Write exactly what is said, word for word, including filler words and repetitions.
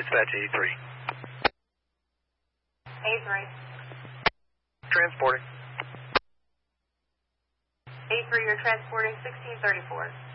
Dispatch A three. A three. Transporting. A three, you're transporting sixteen thirty-four.